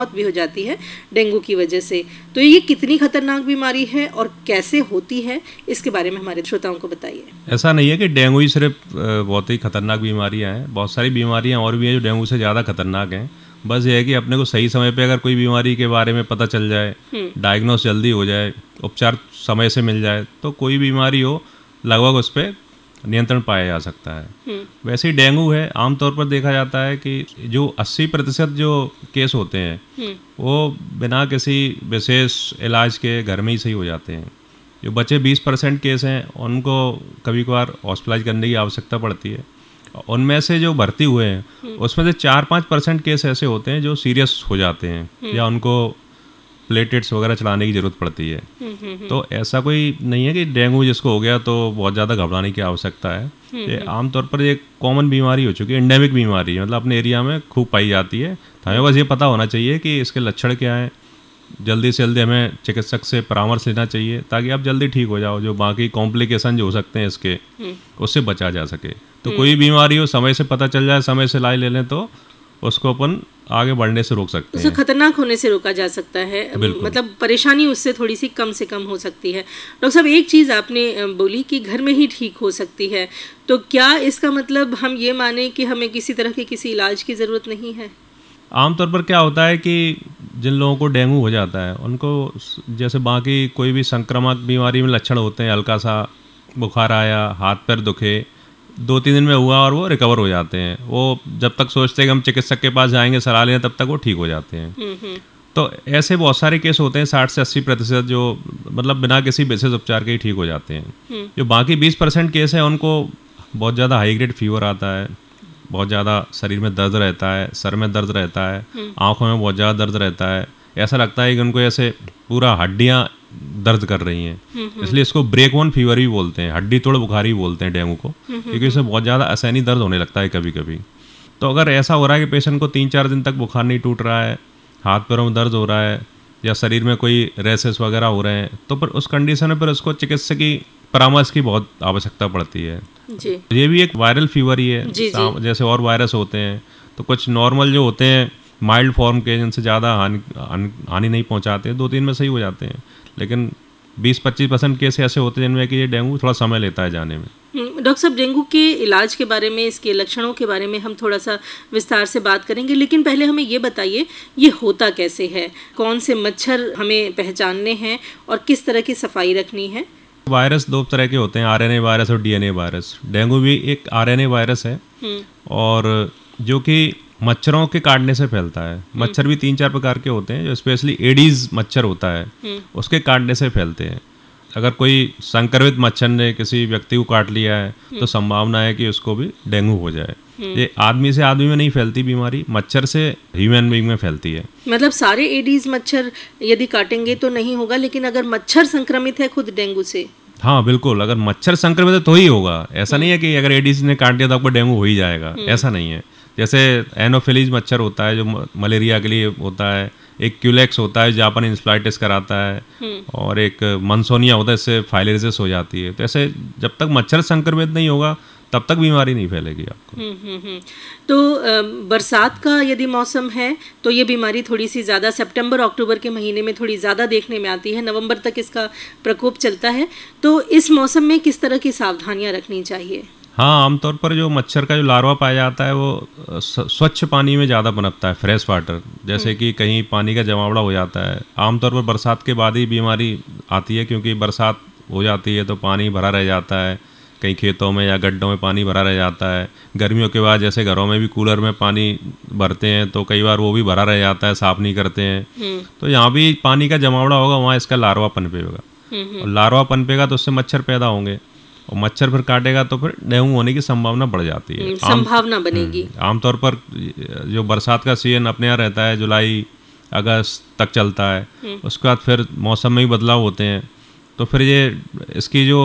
मौत भी हो जाती है डेंगू की वजह से। तो ये कितनी खतरनाक बीमारी है और कैसे होती है, इसके बारे में हमारे श्रोताओं को बताइए। ऐसा नहीं है कि डेंगू ही सिर्फ बहुत ही खतरनाक बीमारियां हैं, बहुत सारी बीमारियां और भी हैं जो डेंगू से ज़्यादा खतरनाक हैं। बस ये है कि अपने को सही समय पे अगर कोई बीमारी के बारे में पता चल जाए, डायग्नोस जल्दी हो जाए, उपचार समय से मिल जाए, तो कोई बीमारी हो लगभग उस पर नियंत्रण पाया जा सकता है। वैसे ही डेंगू है, आमतौर पर देखा जाता है कि जो 80% जो केस होते हैं वो बिना किसी विशेष इलाज के घर में ही सही हो जाते हैं। जो बचे 20% केस हैं उनको कभी कभार हॉस्पिटलाइज करने की आवश्यकता पड़ती है। उनमें से जो भर्ती हुए हैं उसमें से 4-5% केस ऐसे होते हैं जो सीरियस हो जाते हैं या उनको प्लेटलेट्स वगैरह चलाने की ज़रूरत पड़ती है। तो ऐसा कोई नहीं है कि डेंगू जिसको हो गया तो बहुत ज़्यादा घबराने की आवश्यकता है। ये आमतौर पर एक कॉमन बीमारी हो चुकी है, एंडेमिक बीमारी है, मतलब अपने एरिया में खूब पाई जाती है। तो हमें बस ये पता होना चाहिए कि इसके लक्षण क्या हैं, जल्दी से जल्दी हमें चिकित्सक से परामर्श लेना चाहिए ताकि आप जल्दी ठीक हो जाओ। जो बाकी कॉम्प्लिकेशन जो हो सकते हैं इसके, उससे बचा जा सके। तो कोई बीमारी हो समय से पता चल जाए, समय से इलाज ले लें तो उसको अपन आगे बढ़ने से रोक सकते हैं, उसे खतरनाक होने से रोका जा सकता है। मतलब परेशानी उससे थोड़ी सी कम से कम हो सकती है। डॉक्टर साहब, एक चीज़ आपने बोली कि घर में ही ठीक हो सकती है, तो क्या इसका मतलब हम ये माने कि हमें किसी तरह के किसी इलाज की ज़रूरत नहीं है? आमतौर पर क्या होता है कि जिन लोगों को डेंगू हो जाता है उनको जैसे बाकी कोई भी संक्रामक बीमारी में लक्षण होते हैं, हल्का सा बुखार आया, हाथ पैर दुखे, 2-3 दिन में हुआ और वो रिकवर हो जाते हैं। वो जब तक सोचते हैं कि हम चिकित्सक के पास जाएंगे, सलाह लें, तब तक वो ठीक हो जाते हैं। तो ऐसे बहुत सारे केस होते हैं 60 से 80% जो मतलब बिना किसी विशेष उपचार के ही ठीक हो जाते हैं। जो बाकी 20% केस है उनको बहुत ज़्यादा हाई ग्रेड फीवर आता है, बहुत ज़्यादा शरीर में दर्द रहता है, सर में दर्द रहता है, आँखों में बहुत ज़्यादा दर्द रहता है, ऐसा लगता है कि उनको ऐसे पूरा हड्डियाँ दर्द कर रही हैं। इसलिए इसको ब्रेक वन फीवर भी बोलते हैं, हड्डी तोड़ बुखार भी बोलते हैं डेंगू को, क्योंकि इसमें बहुत ज़्यादा असहनीय दर्द होने लगता है कभी कभी। तो अगर ऐसा हो रहा है कि पेशेंट को 3-4 दिन तक बुखार नहीं टूट रहा है, हाथ पैरों में दर्द हो रहा है या शरीर में कोई रैसेस वगैरह हो रहे हैं, तो फिर उस कंडीशन में फिर उसको चिकित्सक की परामर्श की बहुत आवश्यकता पड़ती है। जी। ये भी एक वायरल फीवर ही है, जैसे और वायरस होते हैं। तो कुछ नॉर्मल जो होते हैं माइल्ड फॉर्म के, जिनसे ज़्यादा हानि नहीं पहुंचाते, 2-3 में सही हो जाते हैं। लेकिन 20-25% केस ऐसे होते हैं जिनमें कि ये डेंगू थोड़ा समय लेता है जाने में। डॉक्टर साहब, डेंगू के इलाज के बारे में, इसके लक्षणों के बारे में हम थोड़ा सा विस्तार से बात करेंगे, लेकिन पहले हमें ये बताइए ये होता कैसे है, कौन से मच्छर हमें पहचानने हैं और किस तरह की सफाई रखनी है? वायरस 2 तरह के होते हैं, आरएनए वायरस और डीएनए वायरस। डेंगू भी एक आरएनए वायरस है और जो कि मच्छरों के काटने से फैलता है। मच्छर भी 3-4 प्रकार के होते हैं, जो स्पेशली एडीज मच्छर होता है उसके काटने से फैलते हैं। अगर कोई संक्रमित मच्छर ने किसी व्यक्ति को काट लिया है तो संभावना है कि उसको भी डेंगू हो जाए। ये आदमी से आदमी में नहीं फैलती बीमारी, मच्छर से ह्यूमन बीइंग में फैलती है। मतलब सारे एडीज मच्छर यदि काटेंगे तो नहीं होगा, लेकिन अगर मच्छर संक्रमित है खुद डेंगू से? हाँ बिल्कुल, अगर मच्छर संक्रमित है तो ही होगा। ऐसा नहीं है कि अगर एडीज ने काट दिया तो आपको डेंगू हो ही जाएगा, ऐसा नहीं है। जैसे एनोफिलीज मच्छर होता है जो मलेरिया के लिए होता है, एक क्यूलेक्स होता है जापानी इंसेफ्लाइटिस कराता है, और एक मंसोनिया होता है, इससे फाइलेरिसिस हो जाती है। तो ऐसे जब तक मच्छर संक्रमित नहीं होगा तब तक बीमारी नहीं फैलेगी आपको। तो बरसात का यदि मौसम है तो ये बीमारी थोड़ी सी ज़्यादा सितंबर अक्टूबर के महीने में थोड़ी ज़्यादा देखने में आती है, नवंबर तक इसका प्रकोप चलता है। तो इस मौसम में किस तरह की सावधानियां रखनी चाहिए? हाँ, आमतौर पर जो मच्छर का जो लार्वा पाया जाता है वो स्वच्छ पानी में ज़्यादा पनपता है, फ्रेश वाटर। जैसे कि कहीं पानी का जमावड़ा हो जाता है, आमतौर पर बरसात के बाद ही बीमारी आती है, क्योंकि बरसात हो जाती है तो पानी भरा रह जाता है, कहीं खेतों में या गड्ढों में पानी भरा रह जाता है। गर्मियों के बाद जैसे घरों में भी कूलर में पानी भरते हैं तो कई बार वो भी भरा रह जाता है, साफ़ नहीं करते हैं। तो यहाँ भी पानी का जमावड़ा होगा, वहाँ इसका लार्वा पनपेगा, और लार्वा पनपेगा तो उससे मच्छर पैदा होंगे, और मच्छर फिर काटेगा तो फिर डेंगू होने की संभावना बढ़ जाती है, संभावना बनेगी। आमतौर पर जो बरसात का सीजन अपने यहाँ रहता है जुलाई अगस्त तक चलता है, उसके बाद फिर मौसम में भी बदलाव होते हैं, तो फिर ये इसकी जो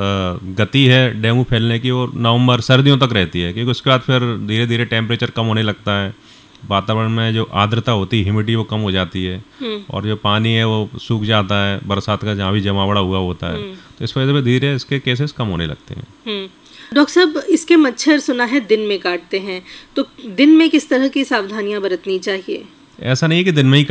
गति है डेंगू फैलने की वो नवंबर सर्दियों तक रहती है, क्योंकि उसके बाद फिर धीरे धीरे टेम्परेचर कम होने लगता है, वातावरण में जो आर्द्रता होती है, ह्यूमिडिटी वो कम हो जाती है, और जो पानी है वो सूख जाता है बरसात का जहाँ भी जमावड़ा हुआ होता है। तो इस वजह से धीरे इसके केसेस कम होने लगते हैं। डॉक्टर साहब, इसके मच्छर सुना है दिन में काटते हैं, तो दिन में किस तरह की सावधानियां बरतनी चाहिए? ऐसा नहीं है कि दिन में ही